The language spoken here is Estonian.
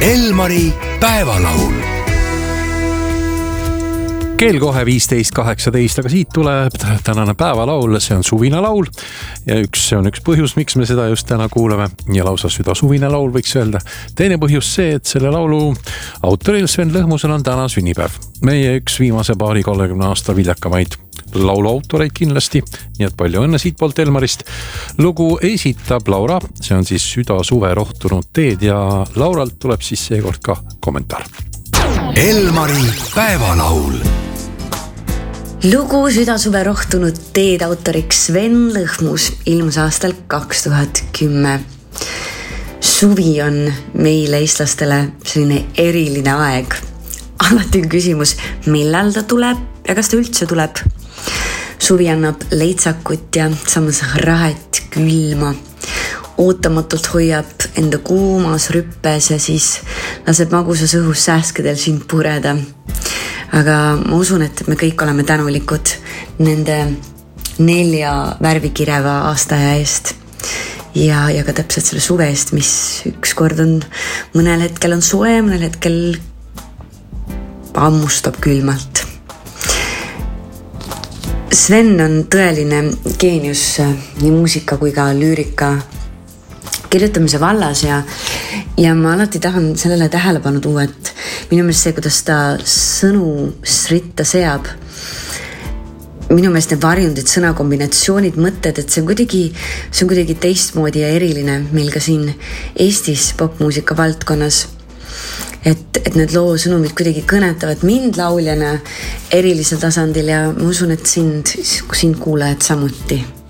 Elmari päevalaul. Kell kohe 15:18, aga siit tuleb tänane päevalaul, see on suvine laul ja see on üks põhjus, miks me seda just täna kuulame ja lausa süda suvine laul võiks öelda. Teine põhjus see, et selle laulu autoril Sven Lõhmusel on täna sünnipäev. Meie üks viimase 20 aasta viljakamaid laulu autoreid kindlasti, nii et palju õnne siit poolt Elmarist. Lugu esitab Laura, see on siis süda suve rohtunud teed ja Lauralt tuleb siis seekord ka kommentaar. Elmari päevalaul. Lugu Süda suve rohtunud teed autoriks Sven Lõhmus ilmus aastal 2010. Suvi on meile eestlastele selline eriline aeg. Alati on küsimus, millal ta tuleb ja kas ta üldse tuleb. Suvi annab leitsakut ja samas rahet külma. Ootamatult hoiab enda kuumas rüppes ja siis laseb magusas õhus sääskedel sind pureda. Aga ma usun, et me kõik oleme tänulikud nende 4 värvikireva aastaja eest ja ka täpselt selle suve eest, mis ükskord on, mõnel hetkel on soe, mõnel hetkel hammustab külmalt. Sven on tõeline geenius nii muusika kui ka lüürika kirjutamise vallas ja ma alati tahan sellele tähelepanu tuua, et minu meelest see, kuidas ta sõnu ritta seab, minu meelest need varjundid, sõnakombinatsioonid, mõtted, et see on kuidagi teistmoodi ja eriline meil ka siin Eestis popmuusika valdkonnas. Et need loo sõnumid kuidagi kõnetavad mind lauljana erilisel tasandil ja ma usun, et sind kuulajad samuti.